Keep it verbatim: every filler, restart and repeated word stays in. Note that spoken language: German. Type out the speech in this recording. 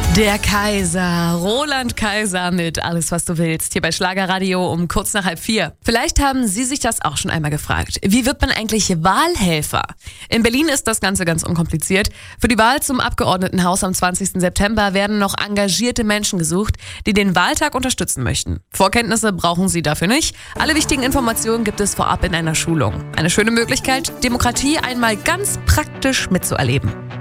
Der Kaiser, Roland Kaiser mit Alles, was du willst, hier bei Schlagerradio um kurz nach halb vier. Vielleicht haben Sie sich das auch schon einmal gefragt. Wie wird man eigentlich Wahlhelfer? In Berlin ist das Ganze ganz unkompliziert. Für die Wahl zum Abgeordnetenhaus am zwanzigsten September werden noch engagierte Menschen gesucht, die den Wahltag unterstützen möchten. Vorkenntnisse brauchen Sie dafür nicht. Alle wichtigen Informationen gibt es vorab in einer Schulung. Eine schöne Möglichkeit, Demokratie einmal ganz praktisch mitzuerleben.